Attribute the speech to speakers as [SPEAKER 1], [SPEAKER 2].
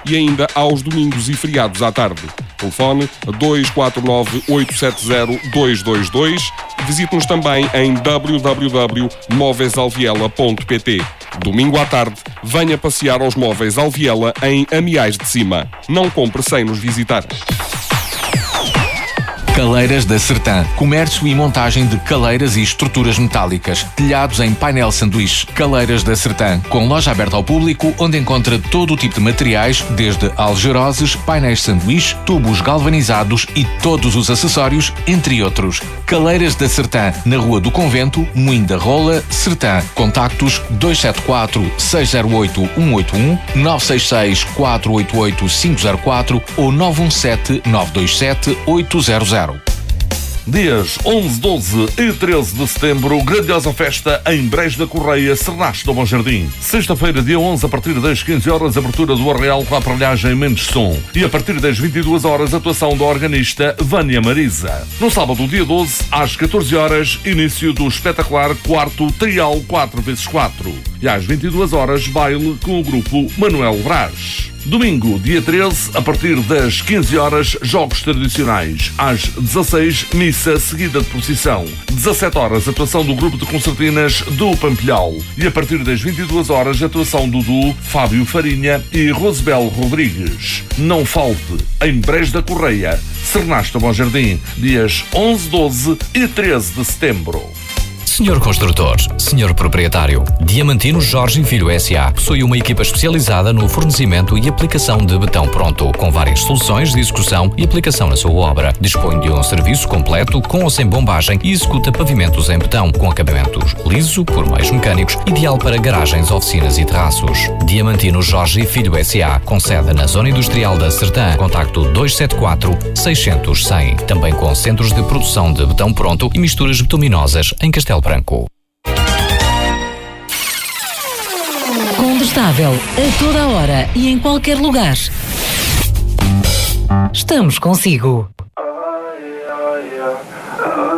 [SPEAKER 1] e ainda aos domingos e feriados à tarde. Telefone 249-870-222. Visite-nos também em www.movesalviela.pt. Domingo à tarde, venha passear aos Móveis Alviela em Amiais de Cima. Não compre sem nos visitar.
[SPEAKER 2] Caleiras da Sertã. Comércio e montagem de caleiras e estruturas metálicas. Telhados em painel sanduíche. Caleiras da Sertã. Com loja aberta ao público, onde encontra todo o tipo de materiais, desde algeroses, painéis sanduíche, tubos galvanizados e todos os acessórios, entre outros. Caleiras da Sertã. Na Rua do Convento, Moinho da Rola, Sertã. Contactos 274-608-181, 966-488-504 ou 917-927-800.
[SPEAKER 3] Dias 11, 12 e 13 de setembro, grandiosa festa em Brejo da Correia, Cernache do Bom Jardim. Sexta-feira, dia 11, a partir das 15 horas, abertura do Arraial com a aparelhagem Mendes Som. E a partir das 22 horas, atuação da organista Vânia Marisa. No sábado, dia 12, às 14 horas, início do espetacular quarto Trial 4x4. E às 22 horas, baile com o grupo Manuel Brás. Domingo, dia 13, a partir das 15 horas, jogos tradicionais. Às 16, missa seguida de procissão. 17 horas, atuação do grupo de concertinas do Pampilhal. E a partir das 22 horas, atuação do duo Fábio Farinha e Rosabel Rodrigues. Não falte, em Brejo da Correia, Cernache do Bom Jardim, dias 11, 12 e 13 de setembro.
[SPEAKER 4] Senhor construtor, senhor proprietário, Diamantino Jorge Filho S.A. possui uma equipa especializada no fornecimento e aplicação de betão pronto, com várias soluções de execução e aplicação na sua obra. Dispõe de um serviço completo com ou sem bombagem e executa pavimentos em betão, com acabamentos liso por meios mecânicos, ideal para garagens, oficinas e terraços. Diamantino Jorge Filho S.A. com sede na Zona Industrial da Sertã. Contacto 274-600-100. Também com centros de produção de betão pronto e misturas bituminosas em Castelo Branco.
[SPEAKER 5] Combustável a toda hora e em qualquer lugar. Estamos consigo.